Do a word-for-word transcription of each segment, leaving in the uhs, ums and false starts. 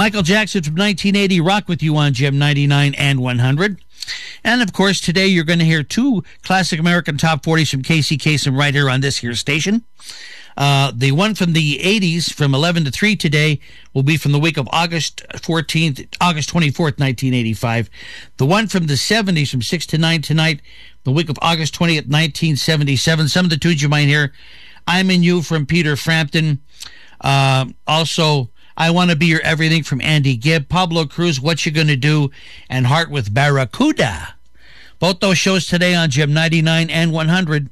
Michael Jackson from nineteen eighty, Rock With You on Gem ninety-nine and one hundred. And, of course, today you're going to hear two classic American top forties from Casey Kasem right here on this here station. Uh, the one from the eighties from eleven to three today will be from the week of August fourteenth, August twenty-fourth, nineteen eighty-five. The one from the seventies from six to nine tonight, the week of August twentieth, nineteen seventy-seven. Some of the tunes you might hear, I'm in You from Peter Frampton. Uh, also, I Want to Be Your Everything from Andy Gibb, Pablo Cruz, What You Gonna Do, and Heart with Barracuda. Both those shows today on Gem ninety-nine and one hundred.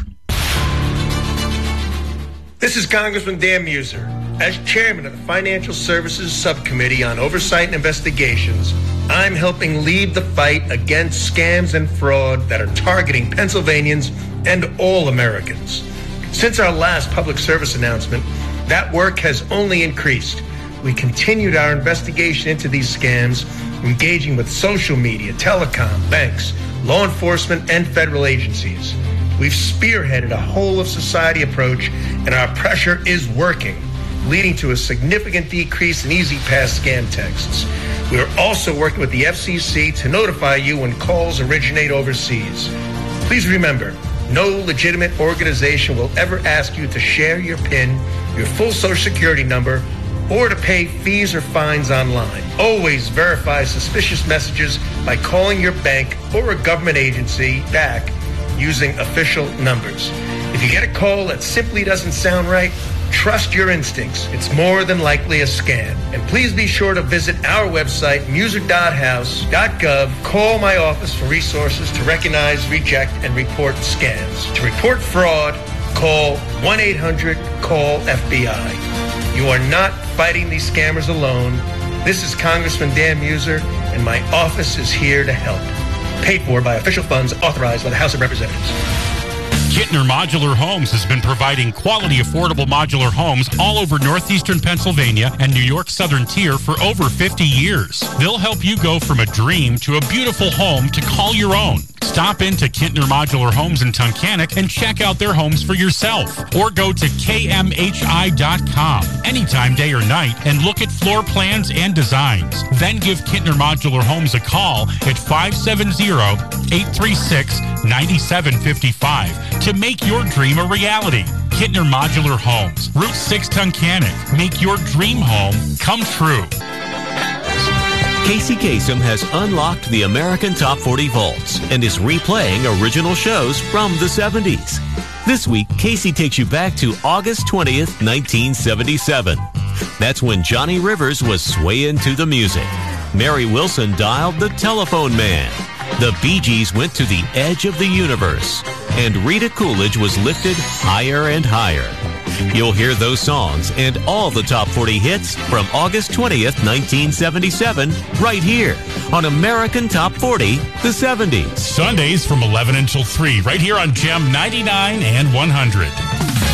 This is Congressman Dan Muser. As chairman of the Financial Services Subcommittee on Oversight and Investigations, I'm helping lead the fight against scams and fraud that are targeting Pennsylvanians and all Americans. Since our last public service announcement, that work has only increased. We continued our investigation into these scams, engaging with social media, telecom, banks, law enforcement, and federal agencies. We've spearheaded a whole-of-society approach, and our pressure is working, leading to a significant decrease in Easy Pass scam texts. We are also working with the F C C to notify you when calls originate overseas. Please remember, no legitimate organization will ever ask you to share your PIN, your full Social Security number, or to pay fees or fines online. Always verify suspicious messages by calling your bank or a government agency back using official numbers. If you get a call that simply doesn't sound right, trust your instincts. It's more than likely a scam. And please be sure to visit our website, muser dot house dot gov. Call my office for resources to recognize, reject, and report scams. To report fraud, call one eight hundred call F B I. You are not fighting these scammers alone. This is Congressman Dan Muser, and my office is here to help. Paid for by official funds authorized by the House of Representatives. Kittner Modular Homes has been providing quality, affordable modular homes all over northeastern Pennsylvania and New York's southern tier for over fifty years. They'll help you go from a dream to a beautiful home to call your own. Stop into Kittner Modular Homes in Tunkhannock and check out their homes for yourself. Or go to K M H I dot com anytime, day or night, and look at floor plans and designs. Then give Kittner Modular Homes a call at five seven zero, eight three six, nine seven five five to make your dream a reality. Kittner Modular Homes, Route six Tunkhannock. Make your dream home come true. Casey Kasem has unlocked the American Top forty Vaults and is replaying original shows from the seventies. This week, Casey takes you back to August twentieth, nineteen seventy-seven. That's when Johnny Rivers was swaying to the music. Mary Wilson dialed the Telephone Man. The Bee Gees went to the edge of the universe. And Rita Coolidge was lifted higher and higher. You'll hear those songs and all the top forty hits from August twentieth, nineteen seventy-seven, right here on American Top forty, the seventies. Sundays from eleven until three, right here on Gem ninety-nine and one hundred.